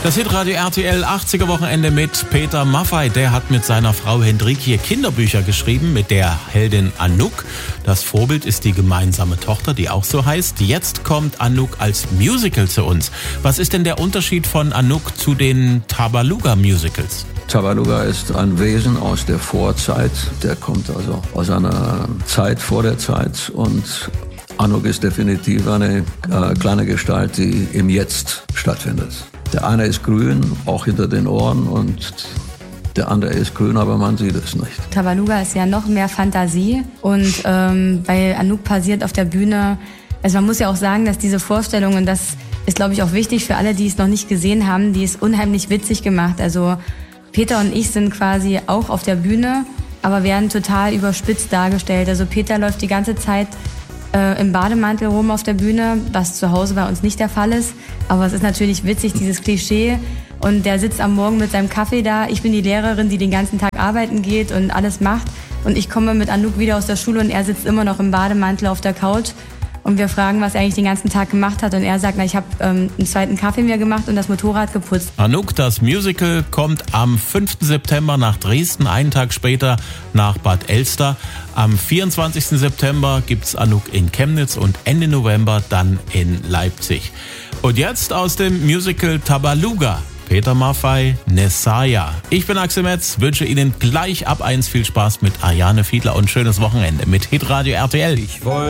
Das Hitradio RTL 80er Wochenende mit Peter Maffay. Der hat mit seiner Frau Hendrikie Kinderbücher geschrieben mit der Heldin Anouk. Das Vorbild ist die gemeinsame Tochter, die auch so heißt. Jetzt kommt Anouk als Musical zu uns. Was ist denn der Unterschied von Anouk zu den Tabaluga-Musicals? Tabaluga ist ein Wesen aus der Vorzeit. Der kommt also aus einer Zeit vor der Zeit. Und Anouk ist definitiv eine kleine Gestalt, die im Jetzt stattfindet. Der eine ist grün, auch hinter den Ohren, und der andere ist grün, aber man sieht es nicht. Tabaluga ist ja noch mehr Fantasie, und bei Anouk passiert auf der Bühne, also man muss ja auch sagen, dass diese Vorstellung, und das ist, glaube ich, auch wichtig für alle, die es noch nicht gesehen haben, die ist unheimlich witzig gemacht. Also Peter und ich sind quasi auch auf der Bühne, aber werden total überspitzt dargestellt. Also Peter läuft die ganze Zeit im Bademantel rum auf der Bühne, was zu Hause bei uns nicht der Fall ist. Aber es ist natürlich witzig, dieses Klischee. Und der sitzt am Morgen mit seinem Kaffee da. Ich bin die Lehrerin, die den ganzen Tag arbeiten geht und alles macht. Und ich komme mit Anouk wieder aus der Schule und er sitzt immer noch im Bademantel auf der Couch. Und wir fragen, was er eigentlich den ganzen Tag gemacht hat. Und er sagt, ich habe einen zweiten Kaffee mir gemacht und das Motorrad geputzt. Anouk, das Musical, kommt am 5. September nach Dresden, einen Tag später nach Bad Elster. Am 24. September gibt's Anouk in Chemnitz und Ende November dann in Leipzig. Und jetzt aus dem Musical Tabaluga. Peter Maffay, Nessaya. Ich bin Axel Metz, wünsche Ihnen gleich ab 1 viel Spaß mit Ariane Fiedler und schönes Wochenende mit Hitradio RTL.